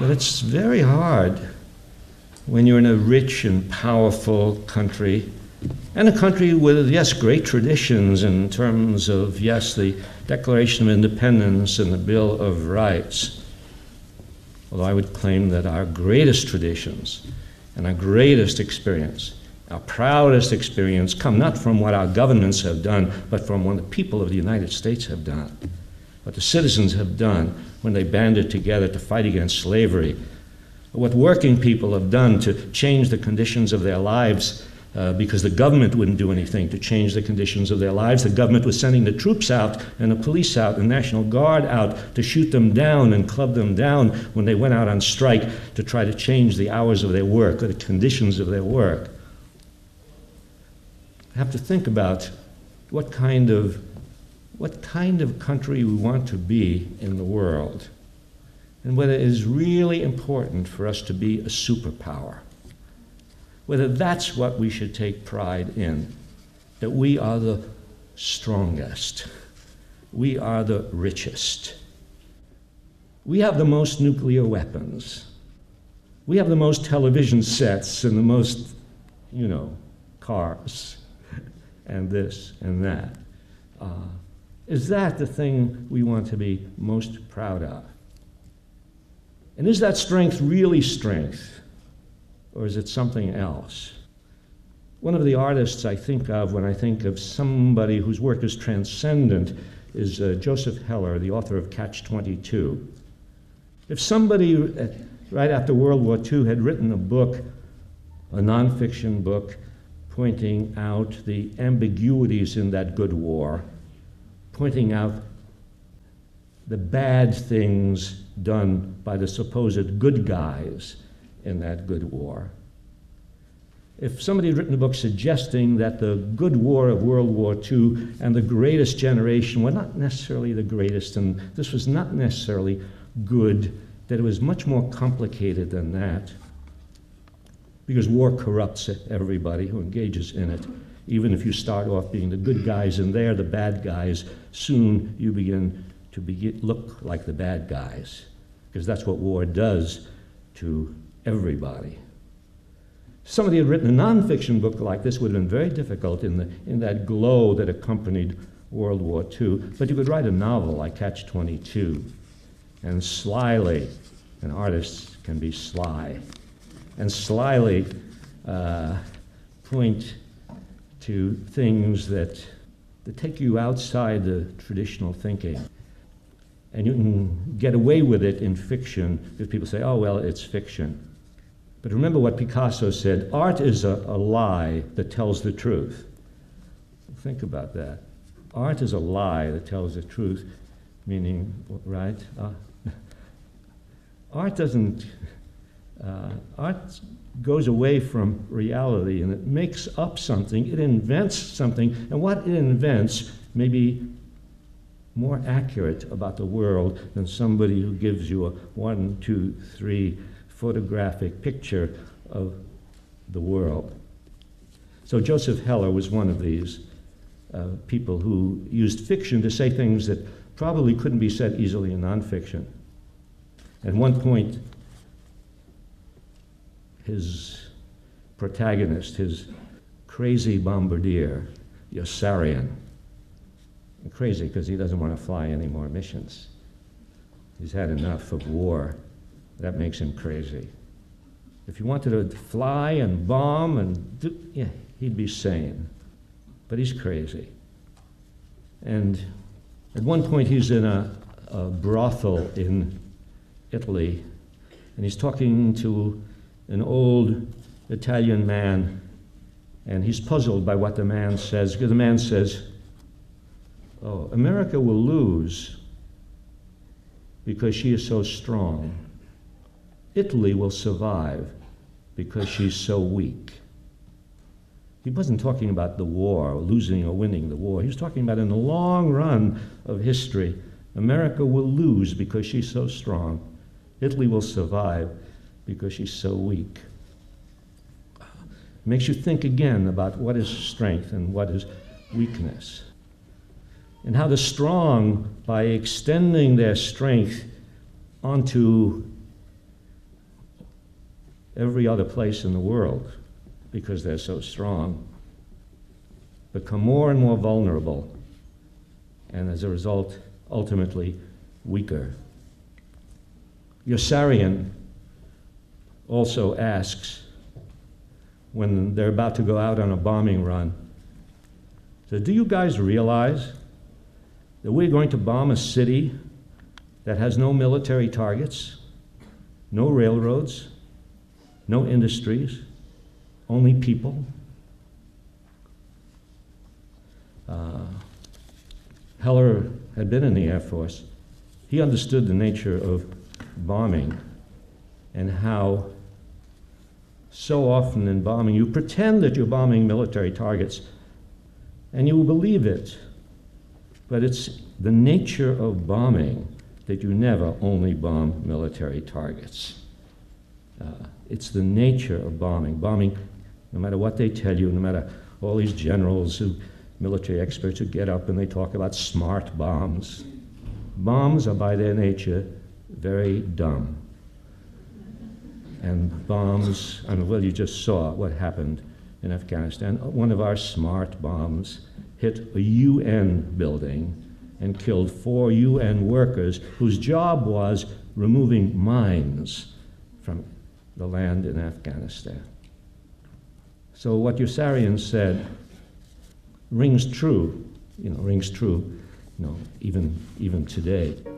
But it's very hard when you're in a rich and powerful country, and a country with, yes, great traditions in terms of, yes, the Declaration of Independence and the Bill of Rights. Although I would claim that our greatest traditions and our greatest experience, our proudest experience, come not from what our governments have done, but from what the people of the United States have done, what the citizens have done when they banded together to fight against slavery, what working people have done to change the conditions of their lives because the government wouldn't do anything to change the conditions of their lives. The government was sending the troops out and the police out and the National Guard out to shoot them down and club them down when they went out on strike to try to change the hours of their work or the conditions of their work. I have to think about what kind of country we want to be in the world, and whether it is really important for us to be a superpower, whether that's what we should take pride in, that we are the strongest, we are the richest, we have the most nuclear weapons, we have the most television sets and the most, cars, and this and that. Is that the thing we want to be most proud of? And is that strength really strength, or is it something else? One of the artists I think of when I think of somebody whose work is transcendent is Joseph Heller, the author of Catch-22. If somebody right after World War II had written a book, a nonfiction book, pointing out the ambiguities in that good war, pointing out the bad things done by the supposed good guys in that good war. If somebody had written a book suggesting that the good war of World War II and the greatest generation were not necessarily the greatest, and this was not necessarily good, that it was much more complicated than that, because war corrupts everybody who engages in it. Even if you start off being the good guys and they're the bad guys, soon you begin to look like the bad guys, because that's what war does to everybody. Somebody had written a nonfiction book like this would have been very difficult in that glow that accompanied World War II, but you could write a novel like Catch-22, and slyly, and artists can be sly, and slyly point to things that take you outside the traditional thinking. And you can get away with it in fiction because people say, oh, well, it's fiction. But remember what Picasso said, art is a lie that tells the truth. Think about that. Art is a lie that tells the truth, meaning, right? Art doesn't, art goes away from reality and it makes up something, it invents something, and what it invents may be more accurate about the world than somebody who gives you a 1, 2, 3 photographic picture of the world. So Joseph Heller was one of these people who used fiction to say things that probably couldn't be said easily in nonfiction. At one point, his protagonist, his crazy bombardier, Yossarian, crazy because he doesn't want to fly any more missions. He's had enough of war. That makes him crazy. If he wanted to fly and bomb and do, yeah, he'd be sane. But he's crazy. And at one point he's in a brothel in Italy, and he's talking to an old Italian man, and he's puzzled by what the man says, because the man says, oh, America will lose because she is so strong. Italy will survive because she's so weak. He wasn't talking about the war, or losing or winning the war. He was talking about in the long run of history, America will lose because she's so strong. Italy will survive because she's so weak. It makes you think again about what is strength and what is weakness. And how the strong, by extending their strength onto every other place in the world, because they're so strong, become more and more vulnerable, and as a result, ultimately weaker. Yossarian also asks, when they're about to go out on a bombing run, so do you guys realize that we're going to bomb a city that has no military targets, no railroads, no industries, only people? Heller had been in the Air Force. He understood the nature of bombing and how so often in bombing you pretend that you're bombing military targets and you will believe it, but it's the nature of bombing that you never only bomb military targets. It's the nature of bombing. Bombing, no matter what they tell you, no matter all these generals, military experts who get up and they talk about smart bombs. Bombs are by their nature very dumb. And bombs, well, you just saw what happened in Afghanistan. One of our smart bombs hit a UN building and killed 4 UN workers whose job was removing mines from the land in Afghanistan. So what Yossarian said rings true, even today.